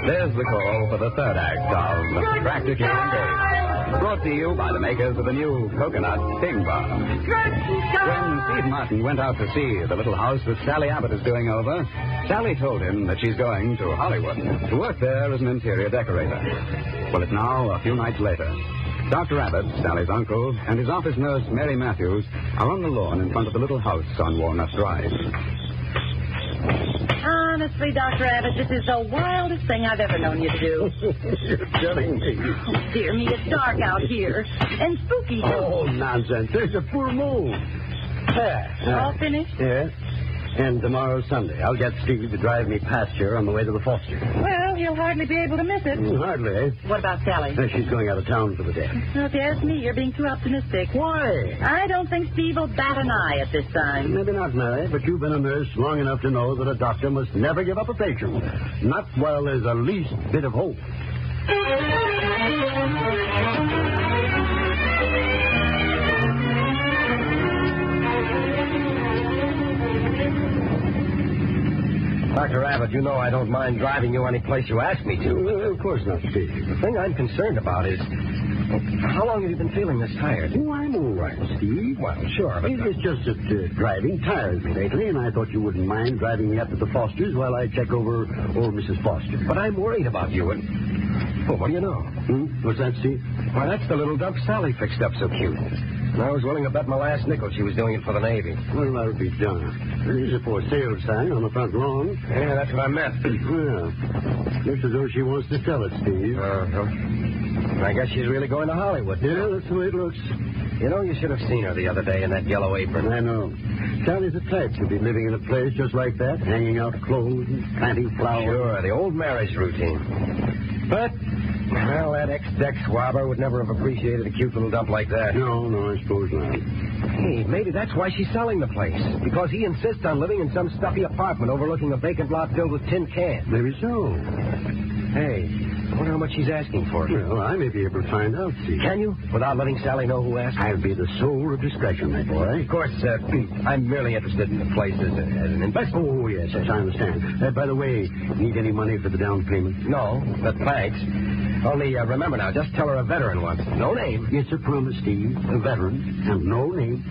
There's the call for the third act of Practically Engaged. Brought to you by the makers of the new Coconut Sting Bar. When Steve Martin went out to see the little house that Sally Abbott is doing over, Sally told him that she's going to Hollywood to work there as an interior decorator. Well, it's now a few nights later. Dr. Abbott, Sally's uncle, and his office nurse, Mary Matthews, are on the lawn in front of the little house on Walnut Drive. Honestly, Dr. Abbott, this is the wildest thing I've ever known you to do. You're telling me. Oh, dear me, it's dark out here. And spooky, too. Oh, nonsense. There's a full moon. All finished? Yeah. And tomorrow's Sunday. I'll get Steve to drive me past here on the way to the Foster. Well, he'll hardly be able to miss it. Hardly, eh? What about Sally? She's going out of town for the day. Well, if you ask me, you're being too optimistic. Why? I don't think Steve will bat an eye at this time. Maybe not, Mary, but you've been a nurse long enough to know that a doctor must never give up a patient. Not while there's the least bit of hope. Dr. Abbott, you know I don't mind driving you any place you ask me to. Of course not, Steve. The thing I'm concerned about is, how long have you been feeling this tired? Oh, I'm all right, Steve. Well, sure, but... It's just that driving tires me lately, and I thought you wouldn't mind driving me up to the Fosters while I check over old Mrs. Foster. But I'm worried about you, and... Well, what do you know? What's that, Steve? Why, that's the little dump Sally fixed up so cute. And I was willing to bet my last nickel she was doing it for the Navy. Well, that'll be done. There's a for sale sign on the front lawn. Yeah, that's what I meant. Well, looks as though she wants to sell it, Steve. I guess she's really going to Hollywood. Yeah, that's the way it looks. You know, you should have seen her the other day in that yellow apron. I know. Sally's the type to be living in a place just like that, hanging out clothes and planting flowers. Sure, the old marriage routine. But, well, that ex-deck swabber would never have appreciated a cute little dump like that. No, I suppose not. Hey, maybe that's why she's selling the place. Because he insists on living in some stuffy apartment overlooking a vacant lot filled with tin cans. Maybe so. Hey, I wonder how much she's asking for it. Well, I may be able to find out, Steve. Can you? Without letting Sally know who asked? I'll be the soul of discretion, my boy. Of course, I'm merely interested in the place as an investment. Oh, yes, I understand. By the way, need any money for the down payment? No, but thanks. Only, remember now, just tell her a veteran wants it. No name. It's a promise, Steve. A veteran and no name.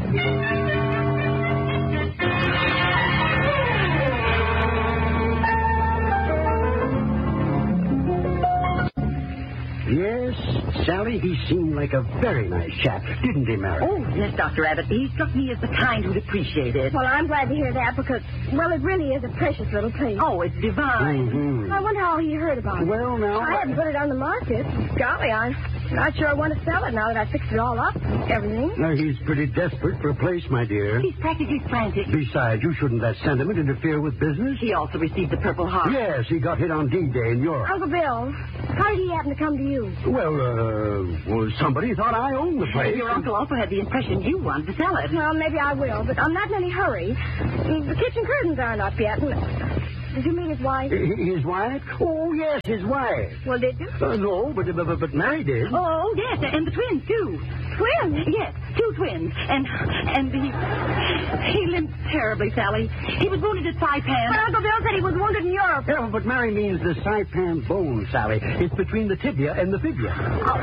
Yes, Sally, he seemed like a very nice chap, didn't he, Mary? Oh, yes, Dr. Abbott. He struck me as the kind who'd appreciate it. Well, I'm glad to hear that because, well, it really is a precious little place. Oh, it's divine. Mm-hmm. I wonder how he heard about it. Well, now... I haven't put it on the market. Golly, I'm not sure I want to sell it now that I fixed it all up, everything. Now, he's pretty desperate for a place, my dear. He's practically frantic. Besides, you shouldn't let sentiment interfere with business. He also received the Purple Heart. Yes, he got hit on D-Day in Europe. Uncle Bill, how did he happen to come to you? Well, somebody thought I owned the place. Your uncle also had the impression you wanted to sell it. Well, maybe I will, but I'm not in any hurry. The kitchen curtains aren't up yet. Did you mean his wife? His wife? Oh, yes, his wife. Well, did you? No, but Mary did. Oh, yes, and the twins, too. Twins? Yes, 2 twins. And he limped terribly, Sally. He was wounded at Saipan. But Uncle Bill said he was wounded in Europe. Yeah, but Mary means the Saipan bone, Sally. It's between the tibia and the fibula. Oh,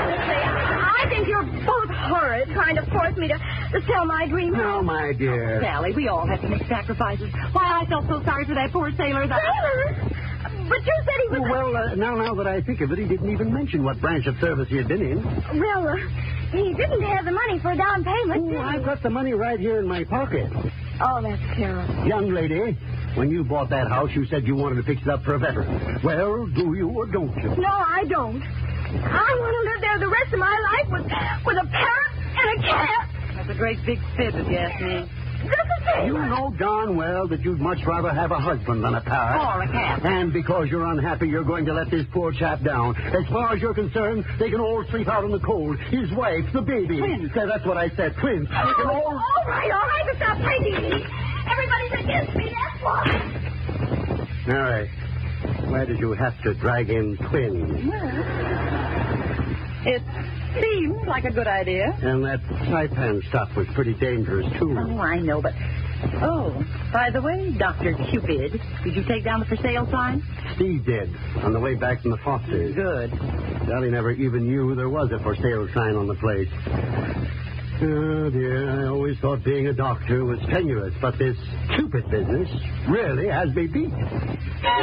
I think you're both horrid, trying to force me to sell my dream. No, my dear. Sally, we all have to make sacrifices. Why, I felt so sorry for that poor sailor. Sailor? But you said he was... Well, now that I think of it, he didn't even mention what branch of service he had been in. Well, he didn't have the money for a down payment, did he? I've got the money right here in my pocket. Oh, that's terrible. Young lady, when you bought that house, you said you wanted to fix it up for a veteran. Well, do you or don't you? No, I don't. I want to live there the rest of my life with a parrot and a cat. That's a great big fib, if you ask me. You know darn well that you'd much rather have a husband than a parrot. Or a cat. And because you're unhappy, you're going to let this poor chap down. As far as you're concerned, they can all sleep out in the cold. His wife, the baby. Twins. Yeah, that's what I said, twins. They can all... All right, but stop praising me. Everybody's against me, that's why. All right. Why did you have to drag in twins? It seems like a good idea. And that Saipan stuff was pretty dangerous, too. Oh, I know, but Oh, by the way, Dr. Cupid, did you take down the for sale sign? Steve did, on the way back from the Fosters. Good. Sally never even knew there was a for sale sign on the place. Oh, dear, I always thought being a doctor was tenuous, but this Cupid business really has me beat.